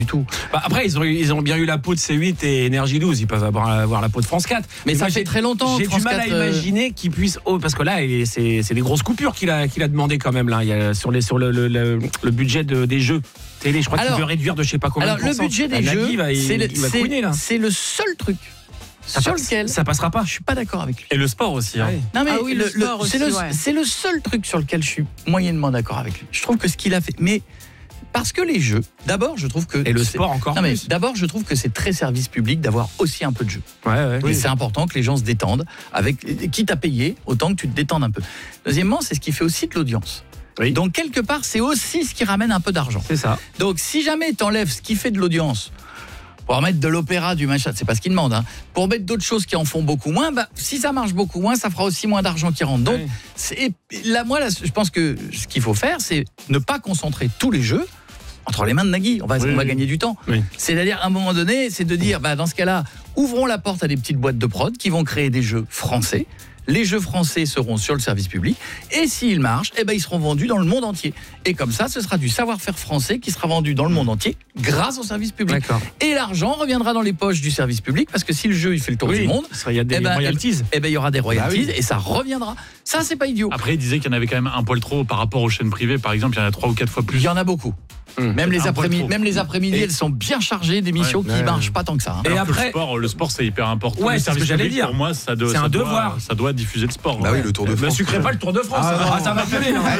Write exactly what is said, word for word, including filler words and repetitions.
du tout. Bah après, ils ont, ils ont bien eu la peau de C huit et Énergie douze. Ils peuvent avoir, avoir la peau de France quatre. Mais, mais ça moi, fait très longtemps. J'ai France du mal quatre, à imaginer qu'ils puissent. Oh, parce que là, c'est, c'est des grosses coupures qu'il a, qu'il a demandé quand même. Là. Il y a, sur les, sur le, le, le, le budget de, des jeux télé, je crois qu'il veut réduire de je sais pas combien. Alors, de le budget des la jeux, va, c'est, il, le, il va c'est, couiner, là. c'est le seul truc. Ça sur passe, lequel ça passera pas. Je suis pas d'accord avec lui. Et le sport aussi. Hein. Ouais. Non mais ah oui, le, le sport le, aussi, c'est, le, ouais. c'est le seul truc sur lequel je suis moyennement d'accord avec lui. Je trouve que ce qu'il a fait, mais parce que les jeux, d'abord, je trouve que et le c'est, sport encore non mais plus. d'abord, je trouve que c'est très service public d'avoir aussi un peu de jeu. Ouais, ouais. Et Oui. c'est important que les gens se détendent, avec quitte à payer, autant que tu te détendes un peu. Deuxièmement, c'est ce qui fait aussi de l'audience. Oui. Donc quelque part, c'est aussi ce qui ramène un peu d'argent. C'est ça. Donc si jamais tu enlèves ce qui fait de l'audience, pour mettre de l'opéra, du machin, c'est pas ce qu'ils demandent, hein, pour mettre d'autres choses qui en font beaucoup moins, bah, si ça marche beaucoup moins, ça fera aussi moins d'argent qui rentre. Donc Oui. c'est, là, moi, là, je pense que ce qu'il faut faire, c'est ne pas concentrer tous les jeux entre les mains de Nagui. On va, Oui, on va oui. gagner du temps. Oui. C'est-à-dire, à un moment donné, c'est de dire, bah, dans ce cas-là, ouvrons la porte à des petites boîtes de prod qui vont créer des jeux français. Les jeux français seront sur le service public et s'ils marchent, eh ben, ils seront vendus dans le monde entier. Et comme ça, ce sera du savoir-faire français qui sera vendu dans le monde entier grâce au service public. D'accord. Et l'argent reviendra dans les poches du service public parce que si le jeu il fait le tour Oui. du monde, Il y a des eh ben, royalties. eh ben, il y aura des royalties Bah oui. et ça reviendra. Ça, c'est pas idiot. Après, il disait qu'il y en avait quand même un poil trop par rapport aux chaînes privées. Par exemple, il y en a trois ou quatre fois Il plus. y en a beaucoup. Hum. Même les, Un poil après-midi, trop. même les après-midi, Et- elles sont bien chargées d'émissions Ouais. qui Ouais. marchent pas tant que ça. hein. Et Alors que après- le sport, le sport, c'est hyper important. Ouais, Le c'est ce que service j'allais public, dire. Pour moi, ça doit, C'est ça un doit- devoir. Ça doit diffuser le sport. Bah ouais. oui, le Tour de Ne France. sucrez pas le Tour de France. Ah, Ah, non. ça va gueuler, là.